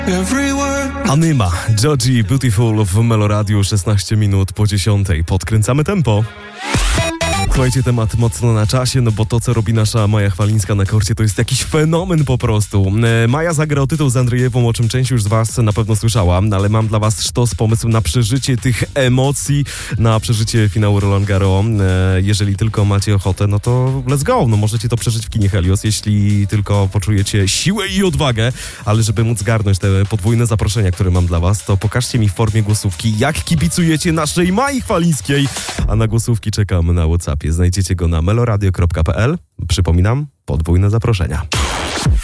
Anyma, Joji, Beautiful w Meloradiu, 16 minut po 10. Podkręcamy tempo. Słuchajcie, temat mocno na czasie, no bo to, co robi nasza Maja Chwalińska na korcie, to jest jakiś fenomen po prostu. Maja zagra o tytuł z Andrzejewą, o czym część już z was na pewno słyszała, ale mam dla was sztos pomysł na przeżycie tych emocji, na przeżycie finału Roland Garros. Jeżeli tylko macie ochotę, no to let's go, no możecie to przeżyć w kinie Helios, jeśli tylko poczujecie siłę i odwagę, ale żeby móc zgarnąć te podwójne zaproszenia, które mam dla was, to pokażcie mi w formie głosówki, jak kibicujecie naszej Mai Chwalińskiej, a na głosówki czekam na WhatsAppie. Znajdziecie go na meloradio.pl. Przypominam, podwójne zaproszenia.